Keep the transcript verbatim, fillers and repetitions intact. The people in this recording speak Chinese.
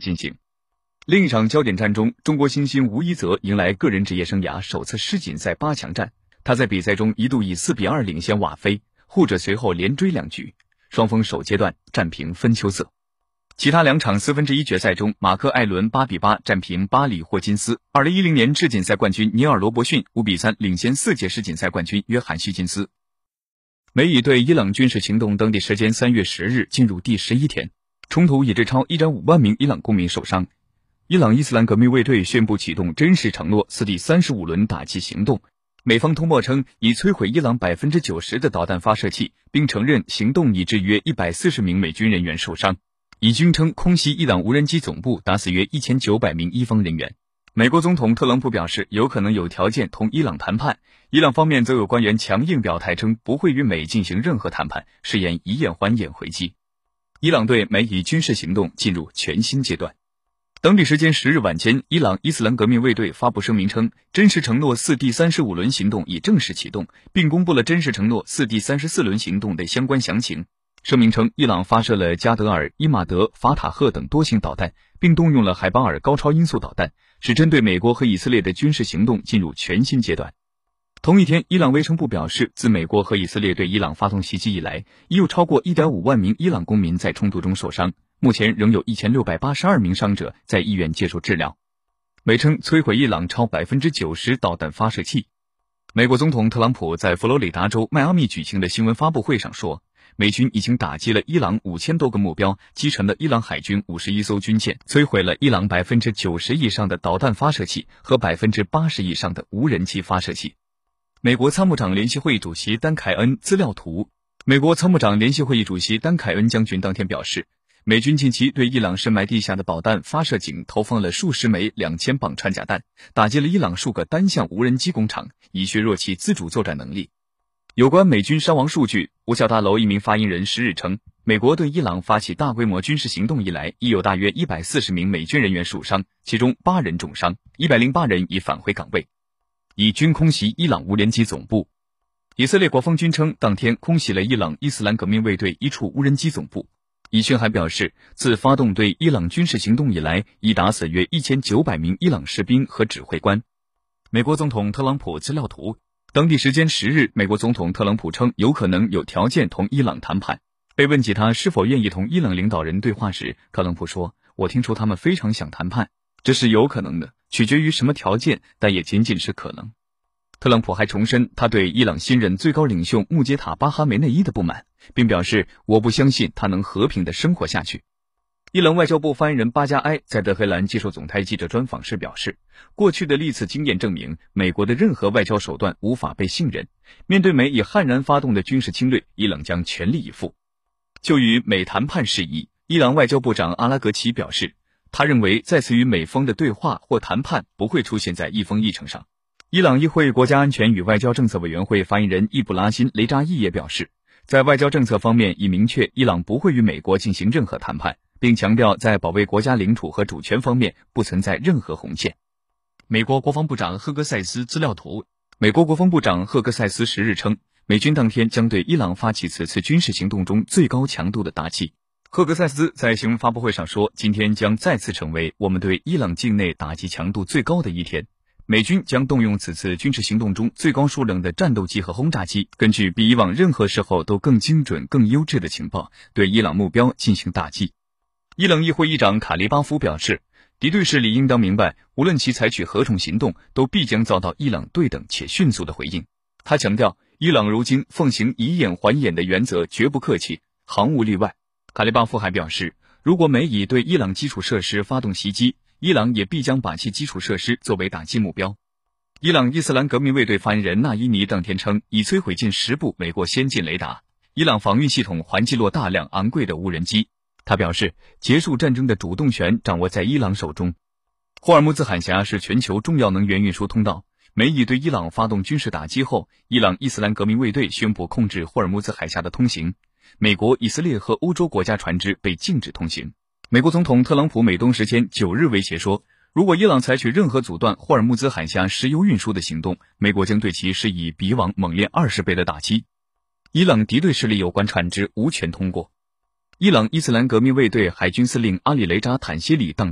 进行。另一场焦点战中，中国新星吴一泽迎来个人职业生涯首次世锦赛八强战，他在比赛中一度以四比二领先瓦菲，后者随后连追两局，双方首阶段战平分秋色。其他两场四分之一决赛中，马克艾伦八比八战平巴里霍金斯，二零一零年世锦赛冠军尼尔罗伯逊五比三领先四届世锦赛冠军约翰希金斯。美以对伊朗军事行动当地时间三月十日进入第十一天，冲突已致超 一点五万名伊朗公民受伤。伊朗伊斯兰革命卫队宣布启动真实承诺四第三十五轮打击行动，美方通报称已摧毁伊朗 百分之九十 的导弹发射器，并承认行动已致约一百四十名美军人员受伤。以军称空袭伊朗无人机总部，打死约一千九百名伊方人员。美国总统特朗普表示有可能有条件同伊朗谈判，伊朗方面则有官员强硬表态称不会与美进行任何谈判，誓言以眼还眼回击。伊朗对美以军事行动进入全新阶段。当地时间十日晚间，伊朗伊斯兰革命卫队发布声明称，真实承诺四第三十五轮行动已正式启动，并公布了真实承诺四第三十四轮行动的相关详情。声明称，伊朗发射了加德尔、伊马德、法塔赫等多型导弹，并动用了海巴尔高超音速导弹，使针对美国和以色列的军事行动进入全新阶段。同一天，伊朗卫生部表示，自美国和以色列对伊朗发动袭击以来，已有超过 一点五万名伊朗公民在冲突中受伤，目前仍有一千六百八十二名伤者在医院接受治疗。美称摧毁伊朗超 百分之九十 导弹发射器。美国总统特朗普在佛罗里达州迈阿密举行的新闻发布会上说，美军已经打击了伊朗五千多个目标，击沉了伊朗海军五十一艘军舰，摧毁了伊朗 百分之九十 以上的导弹发射器和 百分之八十 以上的无人机发射器。美国参谋长联席会议主席丹凯恩资料图。美国参谋长联席会议主席丹凯恩将军当天表示，美军近期对伊朗深埋地下的导弹发射井投放了数十枚两千磅穿甲弹，打击了伊朗数个单项无人机工厂，以削弱其自主作战能力。有关美军伤亡数据，五角大楼一名发言人十日称，美国对伊朗发起大规模军事行动以来，已有大约一百四十名美军人员受伤，其中八人重伤，一百零八人已返回岗位。以军空袭伊朗无人机总部。以色列国防军称，当天空袭了伊朗伊斯兰革命卫队一处无人机总部。以军还表示，自发动对伊朗军事行动以来，已打死约一千九百名伊朗士兵和指挥官。美国总统特朗普资料图。当地时间十日，美国总统特朗普称有可能有条件同伊朗谈判。被问及他是否愿意同伊朗领导人对话时，特朗普说，我听说他们非常想谈判，这是有可能的，取决于什么条件，但也仅仅是可能。特朗普还重申他对伊朗新任最高领袖穆杰塔巴哈梅内伊的不满，并表示我不相信他能和平地生活下去。伊朗外交部发言人巴加埃在德黑兰接受总台记者专访时表示，过去的历次经验证明，美国的任何外交手段无法被信任。面对美以悍然发动的军事侵略，伊朗将全力以赴。就与美谈判事宜，伊朗外交部长阿拉格齐表示，他认为再次与美方的对话或谈判不会出现在议风议程上。伊朗议会国家安全与外交政策委员会发言人易卜拉欣·雷扎伊也表示，在外交政策方面已明确伊朗不会与美国进行任何谈判，并强调在保卫国家领土和主权方面不存在任何红线。美国国防部长赫格塞斯资料图。美国国防部长赫格塞斯十日称，美军当天将对伊朗发起此次军事行动中最高强度的打击。赫格塞斯在新闻发布会上说，今天将再次成为我们对伊朗境内打击强度最高的一天。美军将动用此次军事行动中最高数量的战斗机和轰炸机，根据比以往任何时候都更精准、更优质的情报，对伊朗目标进行打击。伊朗议会议长卡利巴夫表示，敌对势力应当明白，无论其采取何种行动，都必将遭到伊朗对等且迅速的回应。他强调，伊朗如今奉行以眼还眼的原则，绝不客气，行无例外。卡利巴夫还表示，如果美以对伊朗基础设施发动袭击，伊朗也必将把其基础设施作为打击目标。伊朗伊斯兰革命卫队发言人纳伊尼当天称，已摧毁近十部美国先进雷达，伊朗防御系统还击落大量昂贵的无人机。他表示，结束战争的主动权掌握在伊朗手中。霍尔木兹海峡是全球重要能源运输通道，美以对伊朗发动军事打击后，伊朗伊斯兰革命卫队宣布控制霍尔木兹海峡的通行，美国、以色列和欧洲国家船只被禁止通行。美国总统特朗普美东时间九日威胁说，如果伊朗采取任何阻断霍尔木兹海峡石油运输的行动，美国将对其施以比往猛烈二十倍的打击。伊朗敌对势力有关船只无权通过。伊朗伊斯兰革命卫队海军司令阿里雷扎坦谢里当